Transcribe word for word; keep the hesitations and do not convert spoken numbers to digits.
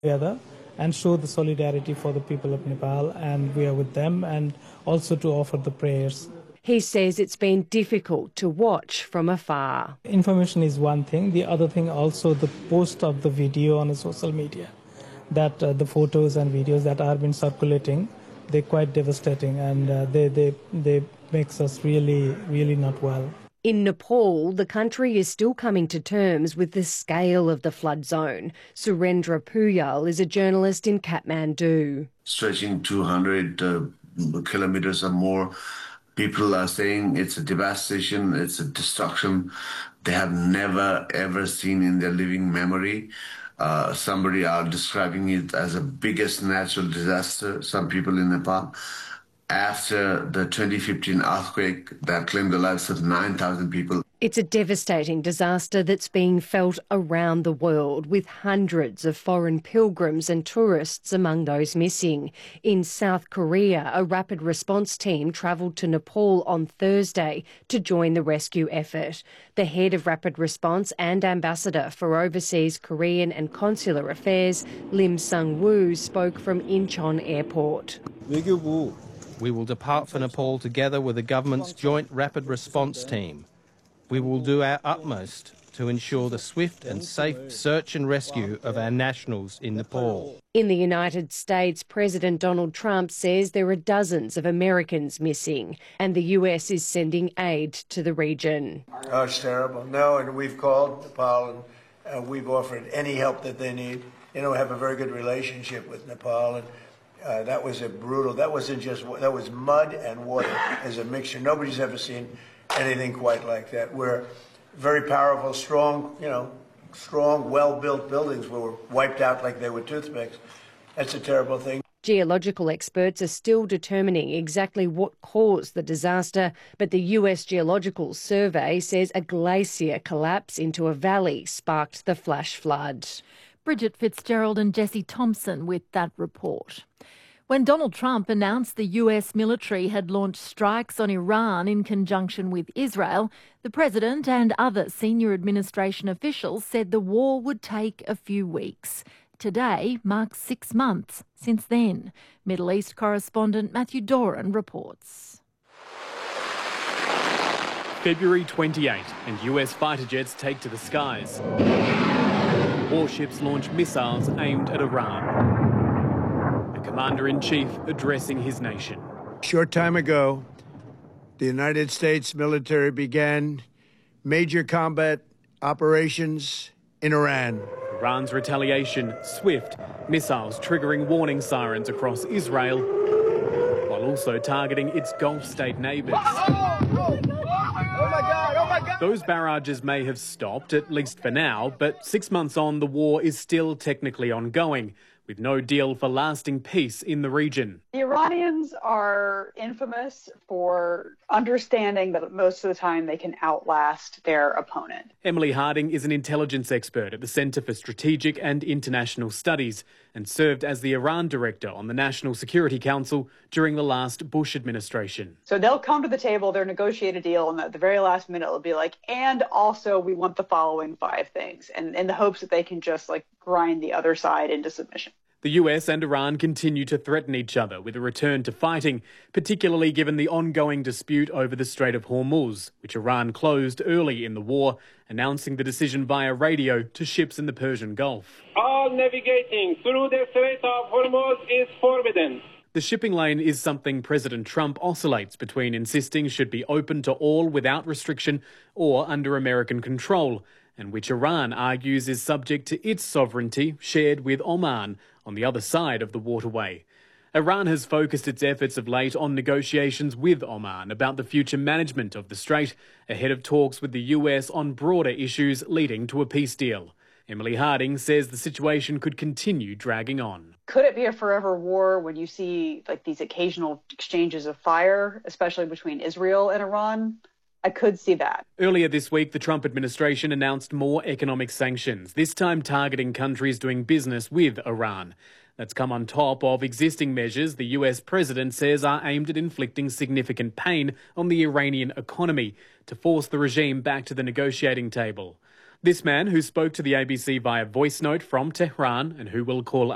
together and show the solidarity for the people of Nepal, and we are with them, and also to offer the prayers. He says it's been difficult to watch from afar. Information is one thing. The other thing also the post of the video on the social media, that uh, the photos and videos that are been circulating, they're quite devastating, and uh, they, they, they makes us really, really not well. In Nepal, the country is still coming to terms with the scale of the flood zone. Surendra Puyal is a journalist in Kathmandu. Stretching two hundred uh, kilometres or more, people are saying it's a devastation, it's a destruction they have never ever seen in their living memory. Uh, somebody are describing it as the biggest natural disaster, some people in Nepal, after the twenty fifteen earthquake that claimed the lives of nine thousand people. It's a devastating disaster that's being felt around the world, with hundreds of foreign pilgrims and tourists among those missing. In South Korea, a rapid response team travelled to Nepal on Thursday to join the rescue effort. The head of Rapid Response and Ambassador for Overseas Korean and Consular Affairs, Lim Sung-woo, spoke from Incheon Airport. We will depart for Nepal together with the government's joint rapid response team. We will do our utmost to ensure the swift and safe search and rescue of our nationals in Nepal. In the United States, President Donald Trump says there are dozens of Americans missing, and the U S is sending aid to the region. Oh, it's terrible. No, and we've called Nepal, and uh, we've offered any help that they need. You know, we have a very good relationship with Nepal, and Uh, that was a brutal, that wasn't just, that was mud and water as a mixture. Nobody's ever seen anything quite like that. We're very powerful, strong, you know, strong, well-built buildings were wiped out like they were toothpicks. That's a terrible thing. Geological experts are still determining exactly what caused the disaster, but the U S Geological Survey says a glacier collapse into a valley sparked the flash flood. Bridget Fitzgerald and Jesse Thompson with that report. When Donald Trump announced the U S military had launched strikes on Iran in conjunction with Israel, the president and other senior administration officials said the war would take a few weeks. Today marks six months since then. Middle East correspondent Matthew Doran reports. February twenty-eighth, and U S fighter jets take to the skies. Warships launch missiles aimed at Iran. The Commander-in-Chief addressing his nation. A short time ago, the United States military began major combat operations in Iran. Iran's retaliation swift, missiles triggering warning sirens across Israel, while also targeting its Gulf state neighbours. Those barrages may have stopped, at least for now, but six months on, the war is still technically ongoing, with no deal for lasting peace in the region. The Iranians are infamous for understanding that most of the time they can outlast their opponent. Emily Harding is an intelligence expert at the Centre for Strategic and International Studies and served as the Iran director on the National Security Council during the last Bush administration. So they'll come to the table, they'll negotiate a deal, and at the very last minute it'll be like, and also we want the following five things, and in the hopes that they can just like grind the other side into submission. The U S and Iran continue to threaten each other with a return to fighting, particularly given the ongoing dispute over the Strait of Hormuz, which Iran closed early in the war, announcing the decision via radio to ships in the Persian Gulf. All navigating through the Strait of Hormuz is forbidden. The shipping lane is something President Trump oscillates between insisting should be open to all without restriction or under American control, and which Iran argues is subject to its sovereignty shared with Oman on the other side of the waterway. Iran has focused its efforts of late on negotiations with Oman about the future management of the strait, ahead of talks with the U S on broader issues leading to a peace deal. Emily Harding says the situation could continue dragging on. Could it be a forever war when you see like these occasional exchanges of fire, especially between Israel and Iran? I could see that. Earlier this week, the Trump administration announced more economic sanctions, this time targeting countries doing business with Iran. That's come on top of existing measures the U S president says are aimed at inflicting significant pain on the Iranian economy to force the regime back to the negotiating table. This man, who spoke to the A B C via voice note from Tehran and who will call